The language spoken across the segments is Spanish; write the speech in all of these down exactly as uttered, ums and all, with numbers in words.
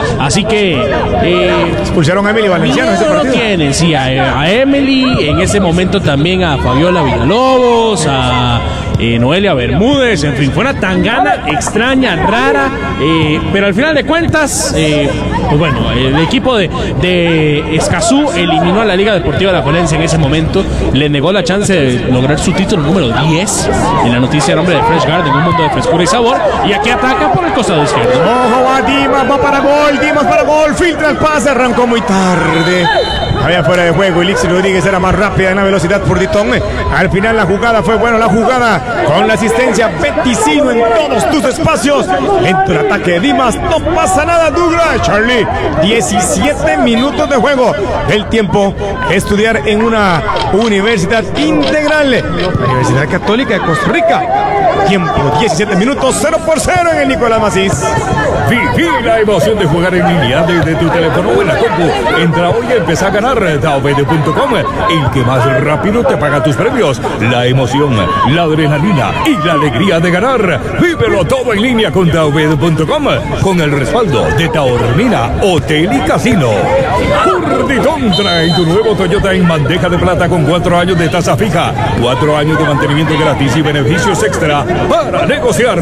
Así que eh, expulsaron a Emily Valenciano ese partido. Tienen, sí, a, a Emily, en ese momento también a Fabiola Villalobos, a eh, Noelia Bermúdez, en fin, fue una tangana extraña, rara, eh, pero al final de cuentas, eh, pues bueno, el equipo de, de Escazú eliminó a la Liga Deportiva de la Juelense en ese momento, le negó la chance de lograr su título número diez en la noticia del hombre de Fresh Garden, un mundo de frescura y sabor, y aquí ataca por el costado izquierdo. Ojo, va Dimas, va para gol, Dimas para gol, filtra el pase, arrancó muy tarde. Había fuera de juego, Elixir Rodríguez era más rápida en la velocidad por Ditón. Al final la jugada fue buena, la jugada con la asistencia Beticino en todos tus espacios. Lento el ataque de Dimas, no pasa nada, Douglas. Charlie, diecisiete minutos de juego. El tiempo, estudiar en una universidad integral, la Universidad Católica de Costa Rica. Tiempo, diecisiete minutos, cero por cero en el Nicolás Macís. Viví la emoción de jugar en línea desde tu teléfono o en la compu. Entra hoy y empieza a ganar Daobed punto com, el que más rápido te paga tus premios. La emoción, la adrenalina y la alegría de ganar. Vívelo todo en línea con Daobed punto com, con el respaldo de Taormina Hotel y Casino. Urditón trae tu nuevo Toyota en bandeja de plata con cuatro años de tasa fija, cuatro años de mantenimiento gratis y beneficios extra para negociar.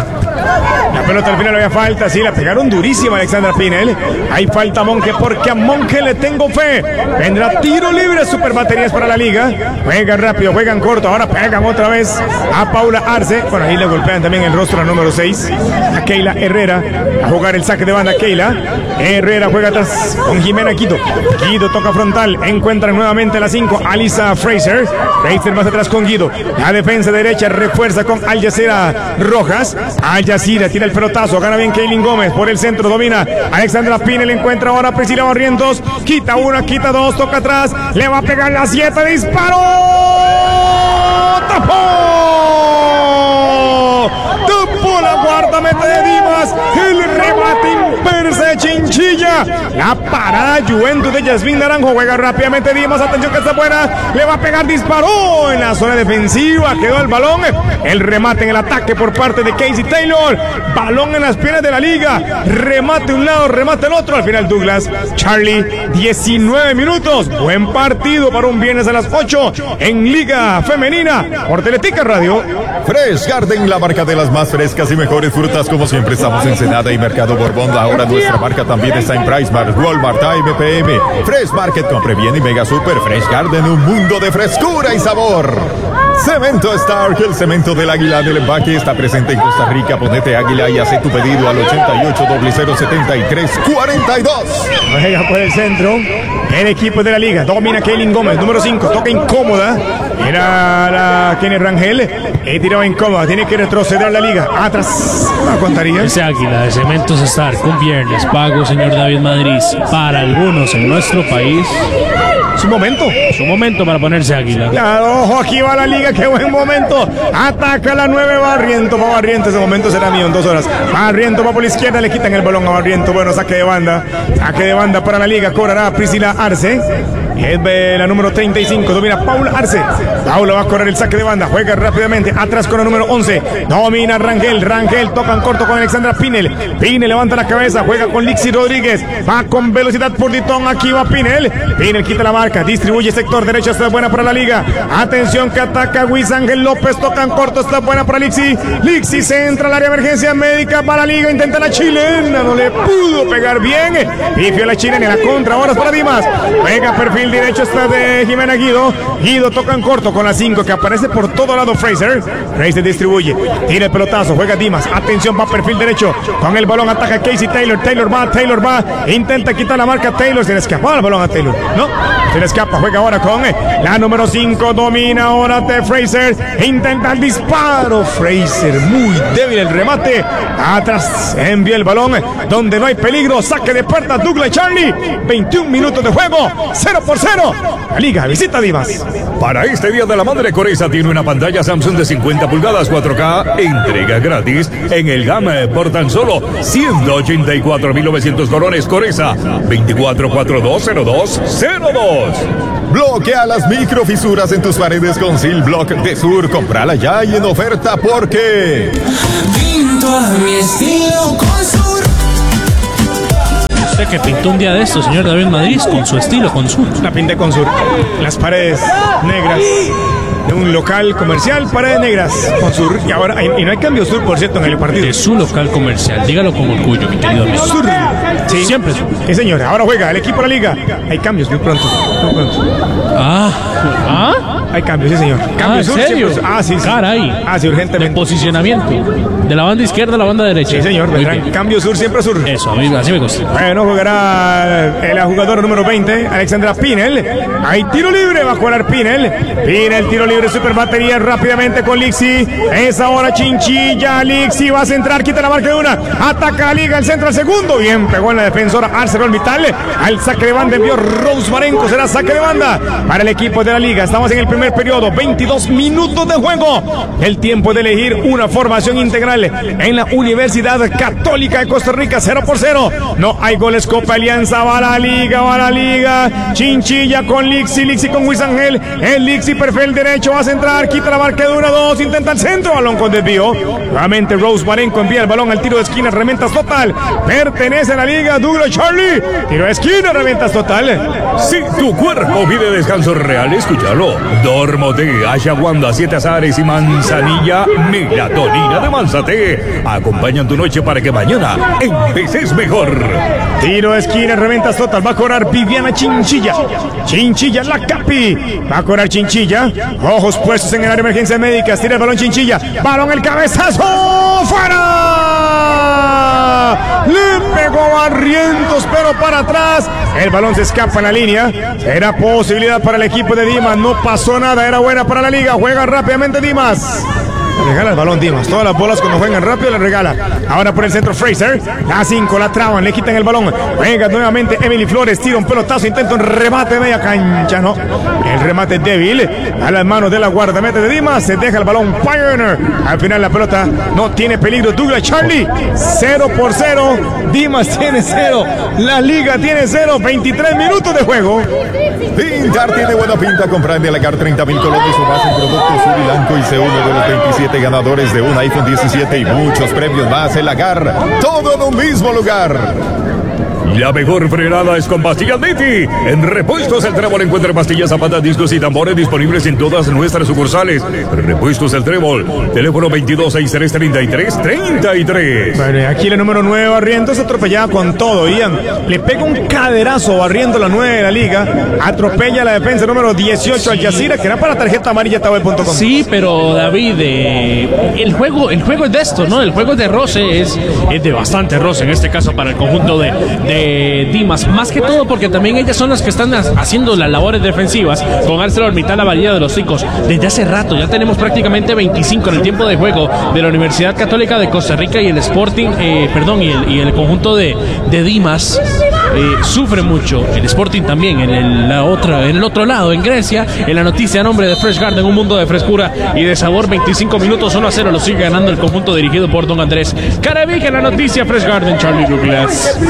La pelota al final había falta, sí, la pegaron durísima Alexandra Pinel. Hay falta a Monge porque a Monge le tengo fe. Vendrá tiro libre, super baterías para la liga. Juegan rápido, juegan corto, ahora pegan otra vez a Paula Arce. Bueno, ahí le golpean también el rostro al número seis, a Keila Herrera, a jugar el saque de banda. Keila Herrera juega atrás con Jimena Quito. Quito toca frontal, encuentran nuevamente la cinco, Alisa Fraser. Fraser más atrás con Guido. La defensa derecha refuerza con Al Jazeera Rojas. Al Jazeera tira el pelotazo, gana bien Kaylin Gómez por el centro, domina Alexandra Pinel, encuentra ahora a Priscila Barrientos, quita una, quita dos, toca atrás, le va a pegar la siete, disparo, tapó, tapó la guardameta de Dimas, el remate imperse de Chinchilla, la parada Juventus de Yasmín Naranjo, juega rápidamente Dimas, atención que está buena, le va a pegar, disparó en la zona defensiva, quedó el balón, el remate en el ataque por parte de Casey Taylor, balón en las piernas de la liga, remate un lado, remate el otro, al final Douglas, Charlie, diecinueve minutos, buen partido para un viernes a las ocho en Liga Femenina, por Teletica Radio. Fresh Garden, la marca de las más frescas y mejores frutas, como siempre estamos en Senada y Mercado Borbón, ahora nuestra marca también está en PriceMart, Walmart, A M P M, Fresh Market, compre bien y Mega Super. Fresh Garden, un mundo de frescura y sabor. Cemento Stark, el cemento del Águila del Empaque, está presente en Costa Rica. Ponete Águila y hace tu pedido al ochenta y ocho, cero cero, setenta y tres, cuarenta y dos. Juega por el centro el equipo de la liga, domina Kaylin Gómez, número cinco, toca incómoda, era la Kenny Rangel, he tirado incómoda, tiene que retroceder la liga, atrás, ¿no contaría? Ese Águila de Cementos Stark, un viernes pago, señor David Madrid, para algunos en nuestro país. Su momento, su momento para ponerse Águila. Claro, ojo, aquí va la liga, qué buen momento. Ataca la nueve, Barriento, va Barriento, ese momento será mío en dos horas. Barriento va por la izquierda, le quitan el balón a Barriento. Bueno, saque de banda, saque de banda para la liga, cobrará Priscila Arce. Es de la número treinta y cinco, domina Paula Arce. Paula va a correr el saque de banda, juega rápidamente, atrás con el número once, domina Rangel, Rangel toca en corto con Alexandra Pinel. Pinel levanta la cabeza, juega con Lixi Rodríguez, va con velocidad por Ditón, aquí va Pinel. Pinel quita la marca, distribuye sector derecho, está buena para la liga. Atención que ataca Luis Ángel López, toca en corto, está buena para Lixi. Lixi se entra al área de emergencia médica para la liga, intenta la chilena, no le pudo pegar bien. Pifia la chilena en la contra, ahora es para Dimas. Juega perfil derecho, está de Jimena Guido. Guido toca en corto con la cinco que aparece por todo lado Fraser. Fraser distribuye, tira el pelotazo, juega Dimas. Atención, va perfil derecho, con el balón ataca Casey Taylor. Taylor va, Taylor va, intenta quitar la marca Taylor, se le escapó el balón a Taylor, ¿no? Se le escapa, juega ahora con la número cinco, domina ahora de Fraser, intenta el disparo, Fraser, muy débil el remate, atrás envía el balón, donde no hay peligro, saque de puerta Douglas Charlie, veintiún minutos de juego, cero por cero, la liga visita Dimas. Para este Día de la Madre, Coresa tiene una pantalla Samsung de cincuenta pulgadas cuatro K, entrega gratis en el Gama por tan solo ciento ochenta y cuatro mil novecientos colones. Coresa, veinticuatro cuarenta y dos cero dos cero dos. Bloquea las microfisuras en tus paredes con Sil Block de Sur. Comprala ya y en oferta porque pinto a mi estilo con Sur. que pintó un día de esto, señor David Madrid, con su estilo, con sur. La pinté con sur. Las paredes negras de un local comercial, paredes negras con sur. Y ahora, y no hay cambio sur, por cierto, en el partido. De su local comercial, dígalo con orgullo, mi querido amigo. Sur. Sí, siempre sur. Sí, señor. Ahora juega el equipo de la liga. Hay cambios muy pronto. Muy pronto. Ah, ah. Hay cambios, sí, señor. Cambios ah, sur. ¿en serio? Siempre, ah, sí, sí. Caray. Ah, sí, urgentemente. De posicionamiento. De la banda izquierda a la banda derecha. Sí, señor. Vendrán cambio sur, siempre sur. Eso, a mí, así me gusta. Bueno, jugará el jugador número veinte, Alexandra Pinel. Hay tiro libre, va a jugar Pinel. Pinel, tiro libre, super batería rápidamente con Lixi. Es ahora Chinchilla. Lixi va a centrar, quita la marca de una. Ataca la liga, el centro al segundo. Bien, pegó en la defensora ArcelorMittal. Al saque de banda envió Rose Marenco. Será saque de banda para el equipo de la liga. Estamos en el primer periodo, veintidós minutos de juego. El tiempo de elegir una formación integral en la Universidad Católica de Costa Rica. Cero por cero. No hay goles. Copa Alianza. Va la liga, va la liga. Chinchilla con Lixi. Lixi con Luis Ángel. El Lixi, perfil derecho. Va a centrar. Quita la marca de una, dos. Intenta el centro. Balón con desvío. Nuevamente Rose Marenco envía el balón al tiro de esquina. Reventas total. Pertenece a la liga. Douglas Charlie. Tiro de esquina. Reventas total. Si tu cuerpo pide descanso real, escúchalo. Dormote, Ashwagandha, siete azares y manzanilla, melatonina de Manzate. Acompañan tu noche para que mañana empeces mejor. Tiro de esquina, reventas total. Va a cobrar Viviana Chinchilla. Chinchilla, la Capi. Va a cobrar Chinchilla. Ojos puestos en el área de emergencias médicas. Tira el balón Chinchilla. Balón el cabezazo. ¡Fuera! Le pegó Barrientos, pero para atrás. El balón se escapa en la línea. Era posibilidad para el equipo de Dimas. No pasó nada. Era buena para la liga. Juega rápidamente Dimas. Regala el balón Dimas. Todas las bolas cuando juegan rápido le regala. Ahora por el centro Fraser. La cinco la traban. Le quitan el balón. Juega nuevamente Emily Flores. Tira un pelotazo. Intenta un remate de media cancha. No. El remate débil. A las manos de la guardameta de Dimas. Se deja el balón Pioneer. Al final la pelota no tiene peligro. Douglas Charlie. cero por cero. Dimas tiene cero. La liga tiene cero. veintitrés minutos de juego. Pintar tiene buena pinta. Comprar en Delacar treinta mil colones o más en productos Sur y Blanco y sé uno de los veintisiete ganadores de un iPhone diecisiete y muchos premios más. El Lagar, todo en un mismo lugar. La mejor frenada es con Pastillas Niti. En Repuestos El Trébol encuentra pastillas, zapatas, discos y tambores disponibles en todas nuestras sucursales. Repuestos El Trébol, teléfono veintidós sesenta y tres treinta y tres treinta y tres. Bueno, aquí la número nueve, Barrientos, atropellada con todo, Ian. Le pega un caderazo barriendo la nueve de la liga. Atropella la defensa número dieciocho, Al Jazeera, que era para tarjeta amarilla tabel punto com. Sí, pero David, eh, el juego el juego es de esto, ¿no? El juego de roce es, es de bastante roce, en este caso para el conjunto de, de Dimas, más que todo porque también ellas son las que están haciendo las labores defensivas con ArcelorMittal, la varilla de los chicos desde hace rato. Ya tenemos prácticamente veinticinco en el tiempo de juego de la Universidad Católica de Costa Rica, y el Sporting, eh, perdón, y el, y el conjunto de, de Dimas eh, sufre mucho. El Sporting también en el, la otra, en el otro lado, en Grecia. En la noticia a nombre de Fresh Garden, un mundo de frescura y de sabor. Veinticinco minutos, uno a cero lo sigue ganando el conjunto dirigido por don Andrés Carabica. En la noticia Fresh Garden, Charlie Douglas.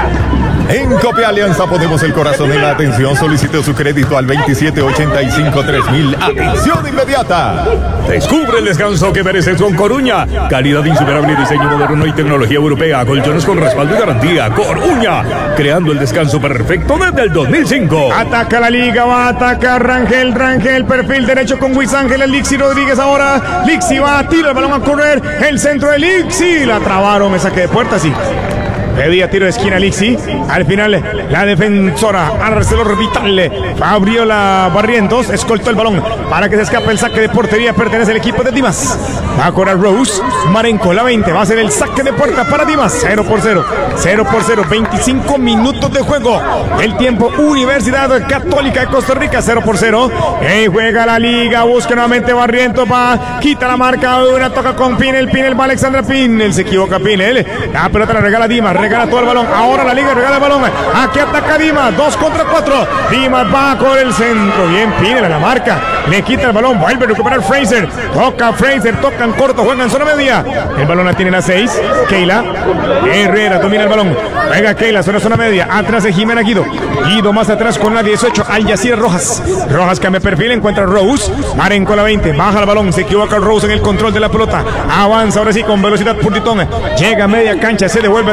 En Copia Alianza ponemos el corazón en la atención. Solicite su crédito al veintisiete ochenta y cinco tres mil. Atención inmediata. Descubre el descanso que mereces con Coruña. Calidad insuperable, diseño moderno y tecnología europea. Colchones con respaldo y garantía. Coruña, creando el descanso perfecto desde el dos mil cinco. Ataca la liga, va a atacar Rangel. Rangel, perfil derecho con Luis Ángel. El Lixi Rodríguez ahora. Lixi va a tiro, el balón a correr. El centro de Lixi. La trabaron, me saque de puerta, sí. Pedía tiro de esquina Lixi. Al final, la defensora ArcelorMittal, Fabiola Barrientos, escoltó el balón para que se escape el saque de portería. Pertenece al equipo de Dimas. Va a cobrar Rose Marenco, la veinte. Va a ser el saque de puerta para Dimas. cero por cero. cero por cero. veinticinco minutos de juego. El tiempo, Universidad Católica de Costa Rica, cero por cero. Y juega la liga. Busca nuevamente Barrientos. Va, quita la marca. Una toca con Pinel. Pinel va Alexandra Pinel. Se equivoca Pinel. La pelota la regala Dimas. Regala todo el balón. Ahora la liga regala el balón. Aquí ataca Dimas. Dos contra cuatro. Dimas va con el centro. Bien, Pinel a la marca. Le quita el balón. Vuelve a recuperar Fraser. Toca Fraser. Tocan corto. Juegan zona media. El balón la tiene la seis. Keila Herrera domina el balón. Venga Keila. Zona zona media. Atrás de Jimena Guido. Guido más atrás con la dieciocho. Al Jazeera Rojas. Rojas cambia perfil. Encuentra Rose. Marenco la veinte. Baja el balón. Se equivoca Rose en el control de la pelota. Avanza ahora sí con velocidad Purtitón. Llega a media cancha. Se devuelve atrás con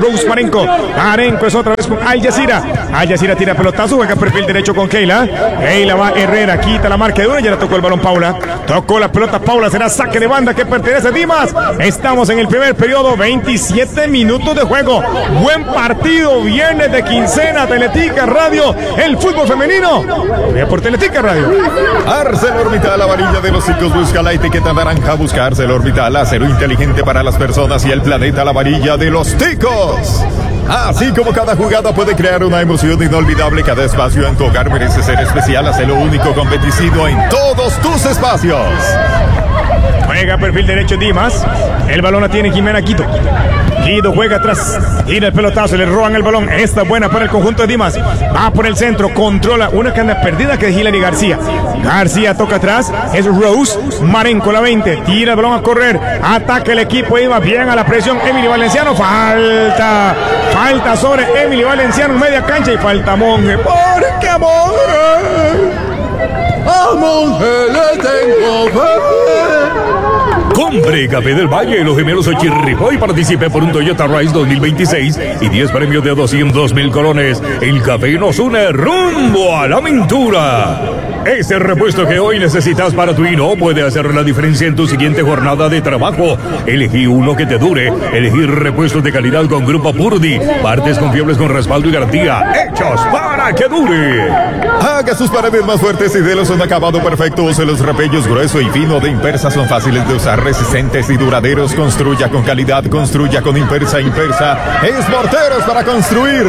Rose Marenco. Marenco es otra vez con Al Jazeera. Al Jazeera tira pelotazo, juega perfil derecho con Keila. Keila va Herrera, quita la marca de uno, ya le tocó el balón Paula. Tocó la pelota Paula, será saque de banda que pertenece a Dimas. Estamos en el primer periodo, veintisiete minutos de juego. Buen partido, viernes de quincena, Teletica Radio, el fútbol femenino. Ve por Teletica Radio. ArcelorMittal, la varilla de los chicos, busca la etiqueta naranja, busca ArcelorMittal, acero inteligente para las personas y el planeta, la varilla de los ticos. Así como cada jugada puede crear una emoción inolvidable, cada espacio en tu hogar merece ser especial. Hazlo único con Beticino en todos tus espacios. Juega perfil derecho Dimas. El balón la tiene Jimena Quito. Guido juega atrás, tira el pelotazo, le roban el balón. Esta es buena para el conjunto de Dimas. Va por el centro, controla una que anda perdida que es Hilary García. García toca atrás, es Rose Marenco, la veinte, tira el balón a correr, ataca el equipo, iba bien a la presión Emily Valenciano, falta, falta sobre Emily Valenciano en media cancha y falta Monge. ¿Por qué Monge? A Monge le tengo fe. Compre Café del Valle, los gemelos Chirripó y participe por un Toyota Rise dos mil veintiséis y diez premios de doscientos mil colones. El café nos une rumbo a la aventura. Ese repuesto que hoy necesitas para tu hino puede hacer la diferencia en tu siguiente jornada de trabajo. Elegí uno que te dure. Elegí repuestos de calidad con Grupo Purdy. Partes confiables con respaldo y garantía. Hechos para que dure. Haga sus paredes más fuertes y délos un acabado perfecto. Use los repellos grueso y fino de Impersa. Son fáciles de usar, resistentes y duraderos. Construya con calidad. Construya con Impersa. Impersa es morteros para construir.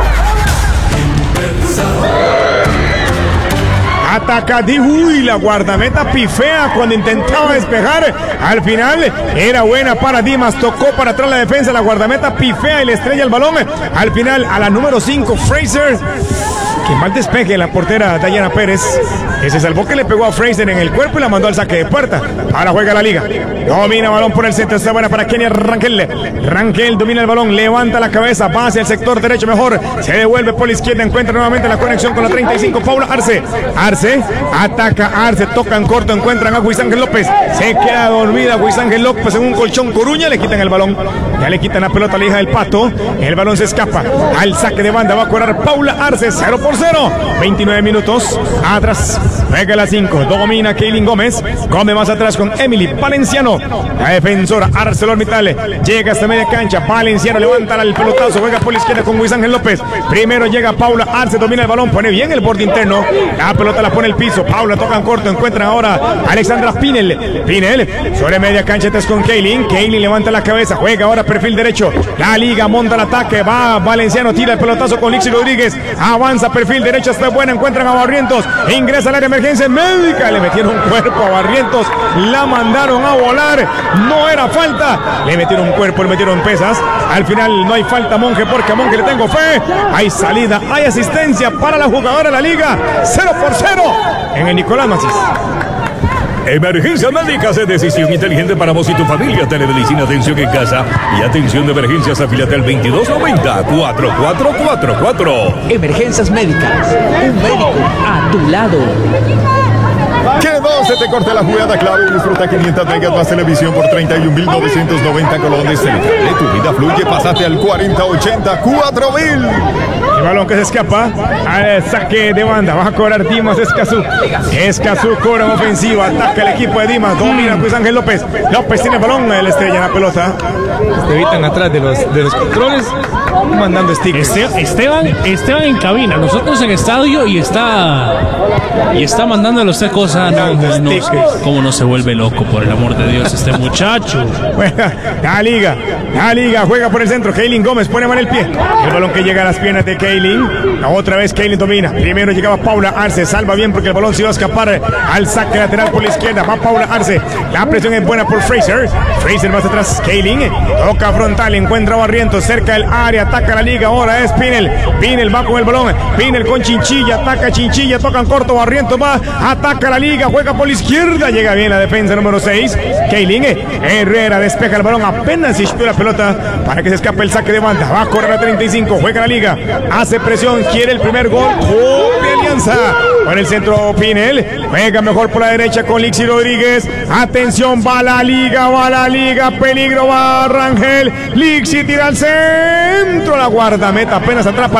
Ataca Di, uy, la guardameta pifea cuando intentaba despejar. Al final era buena para Dimas, tocó para atrás la defensa, la guardameta pifea y le estrella el balón. Al final a la número cinco, Fraser. Que mal despeje la portera Dayana Pérez. Que se salvó que le pegó a Fraser en el cuerpo y la mandó al saque de puerta. Ahora juega la liga. Domina balón por el centro. Está buena para Kenia Rangel. Rangel domina el balón. Levanta la cabeza. Va hacia el sector derecho mejor. Se devuelve por la izquierda. Encuentra nuevamente la conexión con la treinta y cinco. Paula Arce. Arce. Ataca Arce. Tocan corto. Encuentran a Guisángel López. Se queda dormida Guisángel López en un colchón Coruña. Le quitan el balón. Ya le quitan la pelota a la hija del Pato. El balón se escapa. Al saque de banda va a cobrar Paula Arce. cero por cero. veintinueve minutos. Atrás. Juega la cinco. Domina Kaylin Gómez. Gómez más atrás con Emily Valenciano. La defensora ArcelorMittal. Llega hasta media cancha. Valenciano levanta el pelotazo. Juega por la izquierda con Luis Ángel López. Primero llega Paula Arce. Domina el balón. Pone bien el borde interno. La pelota la pone el piso. Paula toca en corto. Encuentran ahora a Alexandra Pinel. Pinel. Sobre media cancha. Este es con Kaylin. Kaylin levanta la cabeza. Juega ahora perfil derecho. La liga monta el ataque. Va Valenciano. Tira el pelotazo con Lixi Rodríguez. Avanza perfil derecho. Está buena. Encuentran a Barrientos. Ingresa al área de emergencia médica. Le metieron un cuerpo a Barrientos. La mandaron a volar. No era falta. Le metieron un cuerpo. Le metieron pesas. Al final no hay falta, Monje, porque a Monje le tengo fe. Hay salida. Hay asistencia para la jugadora de la liga. cero por cero en el Nicolás Macís. Emergencia médica es decisión inteligente para vos y tu familia. Telemedicina, atención en casa y atención de emergencias. Afílate al veintidós noventa, cuarenta y cuatro cuarenta y cuatro. Emergencias médicas. Un médico a tu lado. Que no se te corte la jugada clave y disfruta quinientas megas más televisión por treinta y un mil novecientos noventa colones. Telecable, tu vida fluye, pásate al cuarenta ochenta, cuatro mil. El balón que se escapa al saque de banda. Va a cobrar Dimas Escazú. Escazú cobra en ofensiva. Ataca el equipo de Dimas. Domina Luis Ángel López. López tiene el balón. Él estrella en la pelota. Se evitan atrás de los, de los controles. Mandando stickers. Este, Esteban, Esteban en cabina. Nosotros en estadio y está. Y está mandándole a usted cosas. No, no, no, cómo no se vuelve loco, por el amor de Dios, este muchacho. Juega la liga. La liga juega por el centro. Kaylin Gómez pone mal el pie. El balón que llega a las piernas de Kaylin. Otra vez Kaylin domina. Primero llegaba Paula Arce. Salva bien porque el balón se iba a escapar al saque lateral por la izquierda. Va Paula Arce. La presión es buena por Fraser. Fraser más atrás. Kaylin toca frontal. Encuentra a Barrientos cerca del área. Ataca la liga. Ahora es Pinel. Pinel va con el balón. Pinel con Chinchilla. Ataca Chinchilla. Tocan corto. Barrientos va. Ataca la liga. Juega por la izquierda. Llega bien la defensa número seis. Kaylin Herrera despeja el balón. Apenas se la pelota para que se escape el saque de banda. Va a correr a treinta y cinco. Juega la liga. Hace presión. Quiere el primer gol. Copia el Alianza. Con el centro Pinel. Juega mejor por la derecha con Lixi Rodríguez. Atención, va la liga, va la liga. Peligro, va Rangel. Lixi tira al centro. La guardameta apenas atrapa.